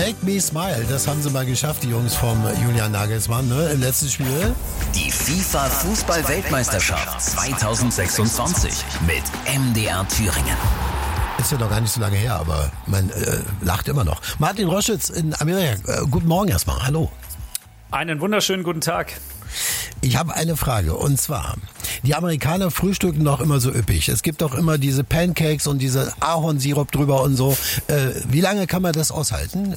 Make Me Smile, das haben sie mal geschafft, die Jungs vom Julian Nagelsmann, ne, im letzten Spiel. Die FIFA-Fußball-Weltmeisterschaft 2026 mit MDR Thüringen. Ist ja noch gar nicht so lange her, aber man lacht immer noch. Martin Roschitz in Amerika, guten Morgen erstmal, hallo. Einen wunderschönen guten Tag. Ich habe eine Frage, und zwar, die Amerikaner frühstücken doch immer so üppig. Es gibt doch immer diese Pancakes und diese Ahornsirup drüber und so. Wie lange kann man das aushalten?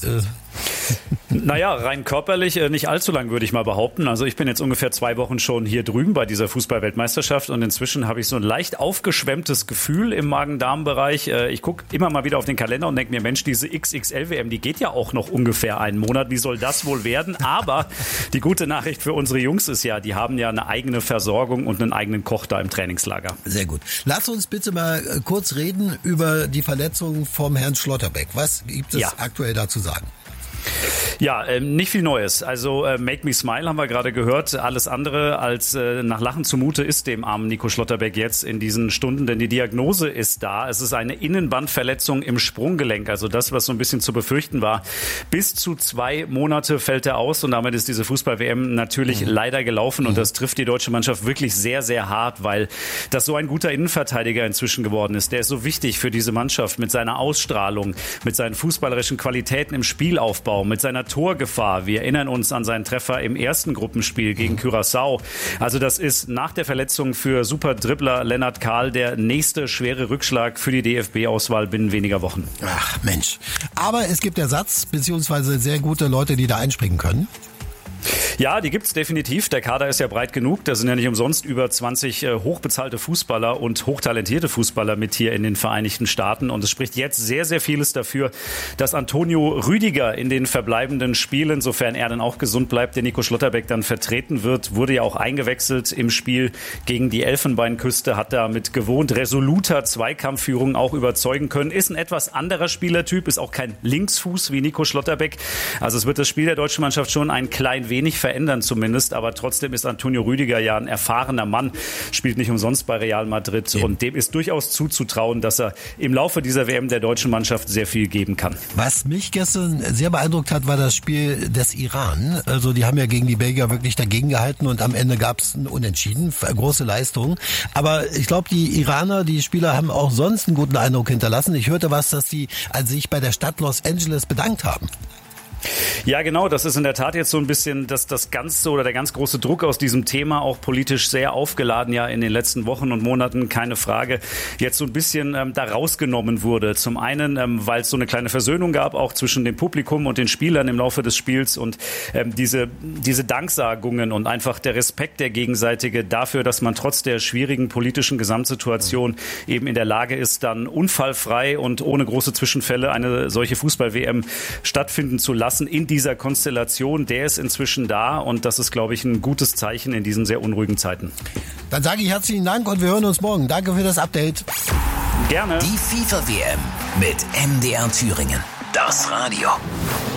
Naja, rein körperlich nicht allzu lang, würde ich mal behaupten. Also ich bin jetzt ungefähr 2 Wochen schon hier drüben bei dieser Fußball-Weltmeisterschaft und inzwischen habe ich so ein leicht aufgeschwemmtes Gefühl im Magen-Darm-Bereich. Ich gucke immer mal wieder auf den Kalender und denke mir, Mensch, diese XXL-WM, die geht ja auch noch ungefähr einen Monat. Wie soll das wohl werden? Aber die gute Nachricht für unsere Jungs ist ja, die haben ja eine eigene Versorgung und einen eigenen Koch da im Trainingslager. Sehr gut. Lass uns bitte mal kurz reden über die Verletzung vom Herrn Schlotterbeck. Was gibt es aktuell da zu sagen? Ja, nicht viel Neues. Also Make Me Smile haben wir gerade gehört. Alles andere als nach Lachen zumute ist dem armen Nico Schlotterbeck jetzt in diesen Stunden, denn die Diagnose ist da. Es ist eine Innenbandverletzung im Sprunggelenk, also das, was so ein bisschen zu befürchten war. Bis zu 2 Monate fällt er aus und damit ist diese Fußball-WM natürlich leider gelaufen und das trifft die deutsche Mannschaft wirklich sehr, sehr hart, weil das so ein guter Innenverteidiger inzwischen geworden ist. Der ist so wichtig für diese Mannschaft mit seiner Ausstrahlung, mit seinen fußballerischen Qualitäten im Spielaufbau, mit seiner Torgefahr. Wir erinnern uns an seinen Treffer im ersten Gruppenspiel gegen Curaçao. Also das ist nach der Verletzung für Super-Dribbler Lennart Kahl der nächste schwere Rückschlag für die DFB-Auswahl binnen weniger Wochen. Ach Mensch. Aber es gibt Ersatz, beziehungsweise sehr gute Leute, die da einspringen können. Ja, die gibt's definitiv. Der Kader ist ja breit genug. Da sind ja nicht umsonst über 20 hochbezahlte Fußballer und hochtalentierte Fußballer mit hier in den Vereinigten Staaten. Und es spricht jetzt sehr, sehr vieles dafür, dass Antonio Rüdiger in den verbleibenden Spielen, sofern er dann auch gesund bleibt, den Nico Schlotterbeck dann vertreten wird, wurde ja auch eingewechselt im Spiel gegen die Elfenbeinküste, hat da mit gewohnt resoluter Zweikampfführung auch überzeugen können. Ist ein etwas anderer Spielertyp, ist auch kein Linksfuß wie Nico Schlotterbeck. Also es wird das Spiel der deutschen Mannschaft schon ein klein wenig verändern zumindest, aber trotzdem ist Antonio Rüdiger ja ein erfahrener Mann, spielt nicht umsonst bei Real Madrid und dem ist durchaus zuzutrauen, dass er im Laufe dieser WM der deutschen Mannschaft sehr viel geben kann. Was mich gestern sehr beeindruckt hat, war das Spiel des Iran. Also die haben ja gegen die Belgier wirklich dagegen gehalten und am Ende gab es ein Unentschieden, große Leistung. Aber ich glaube, die Iraner, die Spieler haben auch sonst einen guten Eindruck hinterlassen. Ich hörte was, dass sie sich bei der Stadt Los Angeles bedankt haben. Ja, genau. Das ist in der Tat jetzt so ein bisschen der ganz große Druck aus diesem Thema, auch politisch sehr aufgeladen ja in den letzten Wochen und Monaten, keine Frage, jetzt so ein bisschen da rausgenommen wurde. Zum einen, weil es so eine kleine Versöhnung gab, auch zwischen dem Publikum und den Spielern im Laufe des Spiels und diese Danksagungen und einfach der Respekt der gegenseitige dafür, dass man trotz der schwierigen politischen Gesamtsituation eben in der Lage ist, dann unfallfrei und ohne große Zwischenfälle eine solche Fußball-WM stattfinden zu lassen. In dieser Konstellation, der ist inzwischen da und das ist, glaube ich, ein gutes Zeichen in diesen sehr unruhigen Zeiten. Dann sage ich herzlichen Dank und wir hören uns morgen. Danke für das Update. Gerne. Die FIFA-WM mit MDR Thüringen. Das Radio.